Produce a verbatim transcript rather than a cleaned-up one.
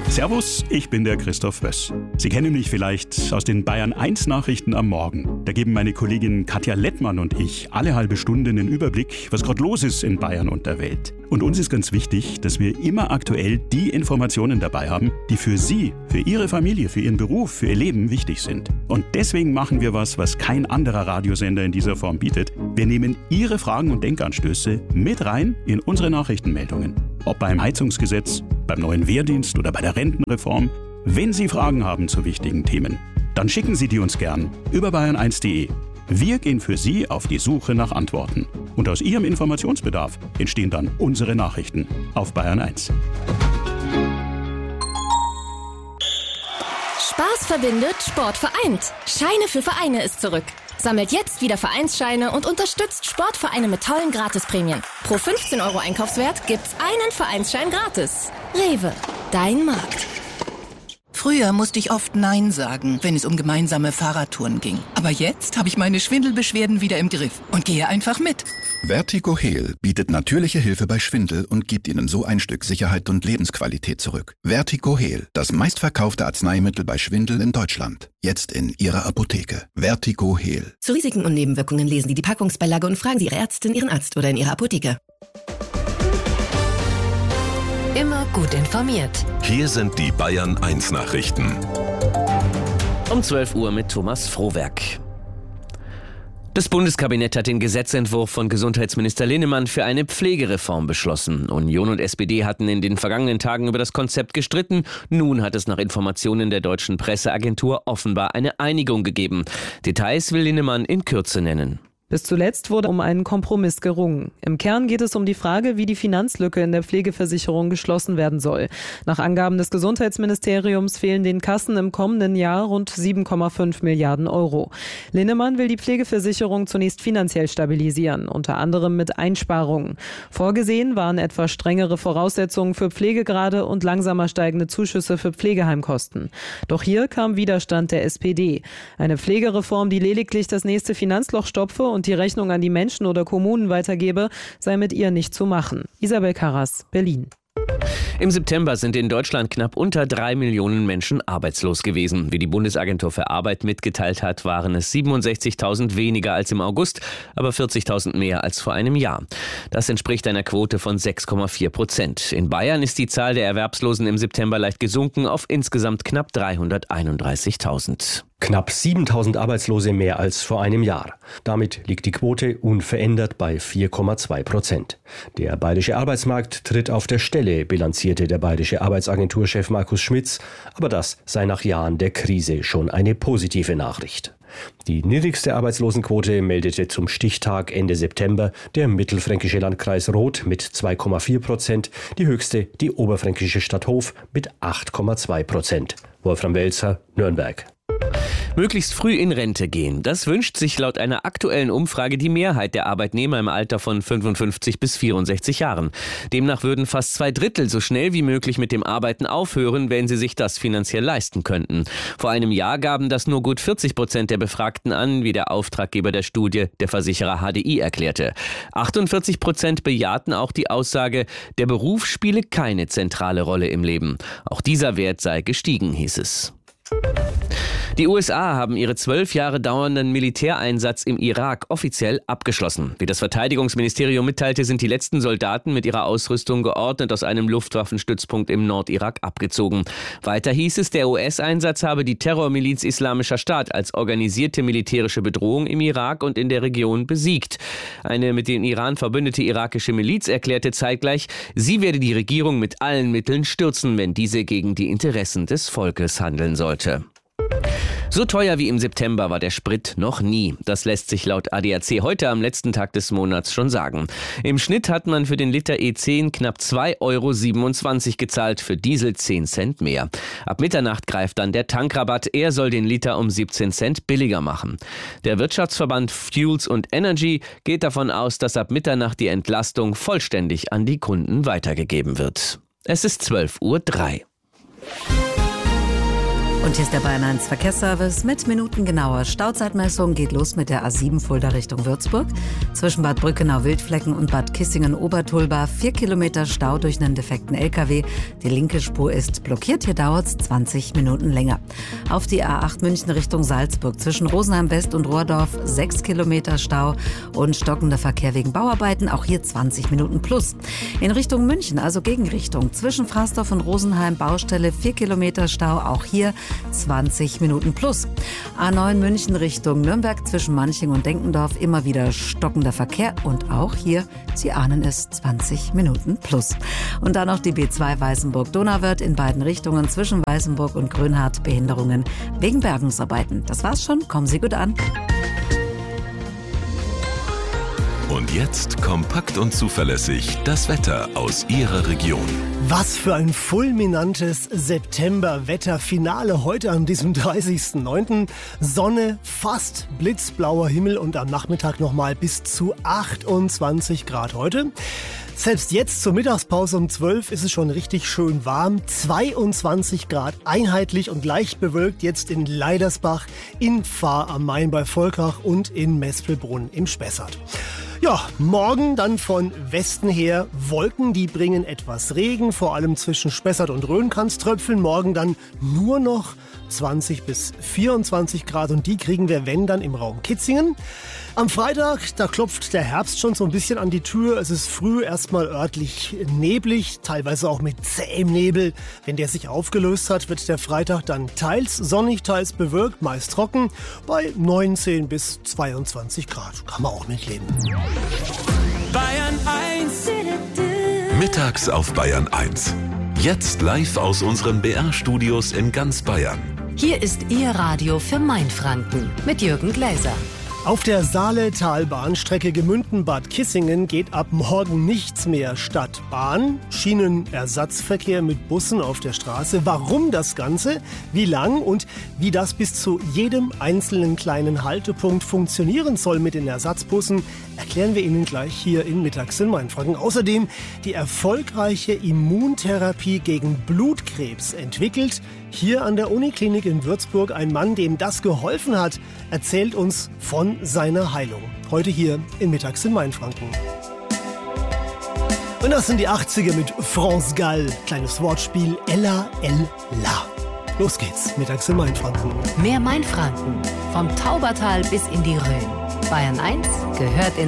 Servus, ich bin der Christoph Wöss. Sie kennen mich vielleicht aus den Bayern eins Nachrichten am Morgen. Da geben meine Kollegin Katja Lettmann und ich alle halbe Stunde einen Überblick, was gerade los ist in Bayern und der Welt. Und uns ist ganz wichtig, dass wir immer aktuell die Informationen dabei haben, die für Sie, für Ihre Familie, für Ihren Beruf, für Ihr Leben wichtig sind. Und deswegen machen wir was, was kein anderer Radiosender in dieser Form bietet. Wir nehmen Ihre Fragen und Denkanstöße mit rein in unsere Nachrichtenmeldungen. Ob beim Heizungsgesetz, beim neuen Wehrdienst oder bei der Rentenreform. Wenn Sie Fragen haben zu wichtigen Themen, dann schicken Sie die uns gern über bayern eins punkt de. Wir gehen für Sie auf die Suche nach Antworten. Und aus Ihrem Informationsbedarf entstehen dann unsere Nachrichten auf Bayern eins. Spaß verbindet, Sport vereint. Scheine für Vereine ist zurück. Sammelt jetzt wieder Vereinsscheine und unterstützt Sportvereine mit tollen Gratisprämien. Pro fünfzehn Euro Einkaufswert gibt's einen Vereinsschein gratis. Rewe, dein Markt. Früher musste ich oft Nein sagen, wenn es um gemeinsame Fahrradtouren ging. Aber jetzt habe ich meine Schwindelbeschwerden wieder im Griff und gehe einfach mit. Vertigo Heal bietet natürliche Hilfe bei Schwindel und gibt Ihnen so ein Stück Sicherheit und Lebensqualität zurück. Vertigo Heal, das meistverkaufte Arzneimittel bei Schwindel in Deutschland. Jetzt in Ihrer Apotheke. Vertigo Heal. Zu Risiken und Nebenwirkungen lesen Sie die Packungsbeilage und fragen Sie Ihre Ärztin, Ihren Arzt oder in Ihrer Apotheke. Immer gut informiert. Hier sind die Bayern eins Nachrichten. Um zwölf Uhr mit Thomas Frohwerk. Das Bundeskabinett hat den Gesetzentwurf von Gesundheitsminister Linnemann für eine Pflegereform beschlossen. Union und S P D hatten in den vergangenen Tagen über das Konzept gestritten. Nun hat es nach Informationen der deutschen Presseagentur offenbar eine Einigung gegeben. Details will Linnemann in Kürze nennen. Bis zuletzt wurde um einen Kompromiss gerungen. Im Kern geht es um die Frage, wie die Finanzlücke in der Pflegeversicherung geschlossen werden soll. Nach Angaben des Gesundheitsministeriums fehlen den Kassen im kommenden Jahr rund sieben Komma fünf Milliarden Euro. Linnemann will die Pflegeversicherung zunächst finanziell stabilisieren, unter anderem mit Einsparungen. Vorgesehen waren etwa strengere Voraussetzungen für Pflegegrade und langsamer steigende Zuschüsse für Pflegeheimkosten. Doch hier kam Widerstand der S P D. Eine Pflegereform, die lediglich das nächste Finanzloch stopfe und und die Rechnung an die Menschen oder Kommunen weitergebe, sei mit ihr nicht zu machen. Isabel Karras, Berlin. Im September sind in Deutschland knapp unter drei Millionen Menschen arbeitslos gewesen. Wie die Bundesagentur für Arbeit mitgeteilt hat, waren es siebenundsechzigtausend weniger als im August, aber vierzigtausend mehr als vor einem Jahr. Das entspricht einer Quote von sechs Komma vier Prozent. In Bayern ist die Zahl der Erwerbslosen im September leicht gesunken auf insgesamt knapp dreihunderteinunddreißigtausend. Knapp siebentausend Arbeitslose mehr als vor einem Jahr. Damit liegt die Quote unverändert bei vier Komma zwei Prozent. Der bayerische Arbeitsmarkt tritt auf der Stelle, bilanzierte der bayerische Arbeitsagenturchef Markus Schmitz. Aber das sei nach Jahren der Krise schon eine positive Nachricht. Die niedrigste Arbeitslosenquote meldete zum Stichtag Ende September der mittelfränkische Landkreis Roth mit zwei Komma vier Prozent, die höchste die oberfränkische Stadt Hof mit acht Komma zwei Prozent. Wolfram Welzer, Nürnberg. Möglichst früh in Rente gehen. Das wünscht sich laut einer aktuellen Umfrage die Mehrheit der Arbeitnehmer im Alter von fünfundfünfzig bis vierundsechzig Jahren. Demnach würden fast zwei Drittel so schnell wie möglich mit dem Arbeiten aufhören, wenn sie sich das finanziell leisten könnten. Vor einem Jahr gaben das nur gut vierzig Prozent der Befragten an, wie der Auftraggeber der Studie, der Versicherer H D I, erklärte. achtundvierzig Prozent bejahten auch die Aussage, der Beruf spiele keine zentrale Rolle im Leben. Auch dieser Wert sei gestiegen, hieß es. Die U S A haben ihre zwölf Jahre dauernden Militäreinsatz im Irak offiziell abgeschlossen. Wie das Verteidigungsministerium mitteilte, sind die letzten Soldaten mit ihrer Ausrüstung geordnet aus einem Luftwaffenstützpunkt im Nordirak abgezogen. Weiter hieß es, der U S-Einsatz habe die Terrormiliz Islamischer Staat als organisierte militärische Bedrohung im Irak und in der Region besiegt. Eine mit dem Iran verbündete irakische Miliz erklärte zeitgleich, sie werde die Regierung mit allen Mitteln stürzen, wenn diese gegen die Interessen des Volkes handeln sollte. So teuer wie im September war der Sprit noch nie. Das lässt sich laut A D A C heute am letzten Tag des Monats schon sagen. Im Schnitt hat man für den Liter E zehn knapp zwei Komma siebenundzwanzig Euro gezahlt, für Diesel zehn Cent mehr. Ab Mitternacht greift dann der Tankrabatt. Er soll den Liter um siebzehn Cent billiger machen. Der Wirtschaftsverband Fuels und Energy geht davon aus, dass ab Mitternacht die Entlastung vollständig an die Kunden weitergegeben wird. Es ist zwölf Uhr drei. Und hier ist der Bayern eins Verkehrsservice mit minutengenauer Stauzeitmessung. Geht los mit der A sieben Fulda Richtung Würzburg. Zwischen Bad Brückenau-Wildflecken und Bad Kissingen-Obertulba vier Kilometer Stau durch einen defekten L K W. Die linke Spur ist blockiert. Hier dauert es zwanzig Minuten länger. Auf die A acht München Richtung Salzburg. Zwischen Rosenheim West und Rohrdorf sechs Kilometer Stau und stockender Verkehr wegen Bauarbeiten. Auch hier zwanzig Minuten plus. In Richtung München, also Gegenrichtung. Zwischen Frasdorf und Rosenheim Baustelle vier Kilometer Stau. Auch hier zwanzig Minuten plus. A neun München Richtung Nürnberg zwischen Manching und Denkendorf immer wieder stockender Verkehr und auch hier, Sie ahnen es, zwanzig Minuten plus. Und dann noch die B zwei Weißenburg-Donauwörth in beiden Richtungen zwischen Weißenburg und Grönhardt Behinderungen wegen Bergungsarbeiten. Das war's schon, kommen Sie gut an. Und jetzt kompakt und zuverlässig das Wetter aus Ihrer Region. Was für ein fulminantes September-Wetterfinale heute an diesem dreißigsten neunten Sonne, fast blitzblauer Himmel und am Nachmittag nochmal bis zu achtundzwanzig Grad heute. Selbst jetzt zur Mittagspause um zwölf ist es schon richtig schön warm. zweiundzwanzig Grad einheitlich und leicht bewölkt jetzt in Leidersbach, in Fahr am Main bei Volkach und in Mespelbrunn im Spessart. Ja, morgen dann von Westen her Wolken, die bringen etwas Regen, vor allem zwischen Spessart und Rhön kann's tröpfeln. Morgen dann nur noch zwanzig bis vierundzwanzig Grad und die kriegen wir, wenn, dann im Raum Kitzingen. Am Freitag, da klopft der Herbst schon so ein bisschen an die Tür. Es ist früh erstmal örtlich neblig, teilweise auch mit zähem Nebel. Wenn der sich aufgelöst hat, wird der Freitag dann teils sonnig, teils bewölkt, meist trocken, bei neunzehn bis zweiundzwanzig Grad. Kann man auch mitleben. Bayern eins. Mittags auf Bayern eins. Jetzt live aus unseren B R-Studios in ganz Bayern. Hier ist Ihr Radio für Mainfranken mit Jürgen Gläser. Auf der Saale-Talbahn-Strecke Gemünden-Bad Kissingen geht ab morgen nichts mehr statt Bahn. Schienenersatzverkehr mit Bussen auf der Straße. Warum das Ganze? Wie lang und wie das bis zu jedem einzelnen kleinen Haltepunkt funktionieren soll mit den Ersatzbussen, erklären wir Ihnen gleich hier in Mittags in Mainfranken. Außerdem die erfolgreiche Immuntherapie gegen Blutkrebs entwickelt. Hier an der Uniklinik in Würzburg ein Mann, dem das geholfen hat, erzählt uns von seiner Heilung. Heute hier in Mittags in Mainfranken. Und das sind die achtziger mit France Gall. Kleines Wortspiel, Ella El La. Los geht's, Mittags in Mainfranken. Mehr Mainfranken, vom Taubertal bis in die Rhön. Bayern eins gehört in